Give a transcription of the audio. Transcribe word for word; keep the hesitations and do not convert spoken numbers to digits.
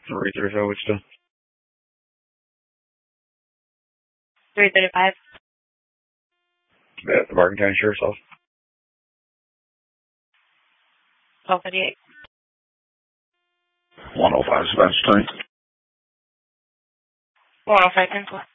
Three three five, which still? Three thirty five. Yeah, the Barton County Sheriff's Office. Twelve thirty eight. One oh five Spencer Street. One oh five Pencil.